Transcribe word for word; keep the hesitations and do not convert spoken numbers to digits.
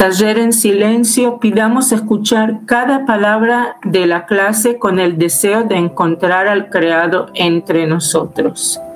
taller en silencio, pidamos escuchar cada palabra de la clase con el deseo de encontrar al Creador entre nosotros.